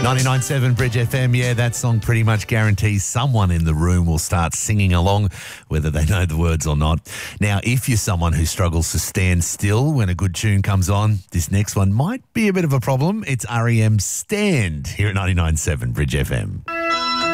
99.7 Bridge FM, yeah, that song pretty much guarantees someone in the room will start singing along, whether they know the words or not. Now, if you're someone who struggles to stand still when a good tune comes on, this next one might be a bit of a problem. It's REM's Stand here at 99.7 Bridge FM.